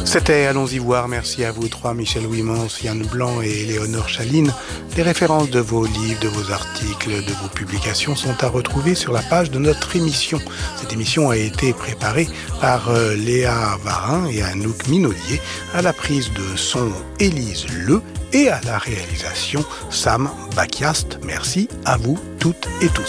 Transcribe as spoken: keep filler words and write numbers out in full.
C'était Allons-y voir, merci à vous trois, Michel Ouimans, Yann Blanc et Léonore Chaline. Les références de vos livres, de vos articles, de vos publications sont à retrouver sur la page de notre émission. Cette émission a été préparée par euh, Léa Varin et Anouk Minaudier, à la prise de son Élise Le et à la réalisation Sam Bakiast. Merci à vous toutes et tous.